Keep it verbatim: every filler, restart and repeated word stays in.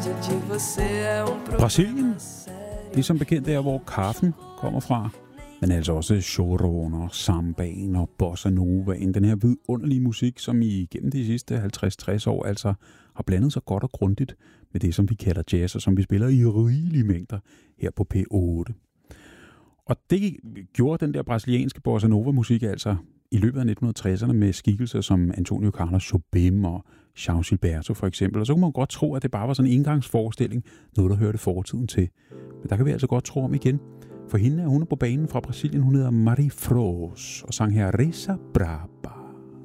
Brasilien, ligesom bekendt er, hvor kaffen kommer fra, men altså også choron og sambaen og bossa novaen, den her vidunderlige musik, som i gennem de sidste halvtreds til tres år altså har blandet sig godt og grundigt med det, som vi kalder jazz, og som vi spiller i rigelige mængder her på P otte. Og det gjorde den der brasilianske bossa nova musik altså i løbet af nitten tresserne med skikkelser som Antonio Carlos Jobim og João Gilberto for eksempel. Og så kunne man godt tro, at det bare var sådan en engangsforestilling, noget der hørte fortiden til. Men der kan vi altså godt tro om igen. For hende er hun på banen fra Brasilien, hun hedder Mari Froos og sang her Risa Braba.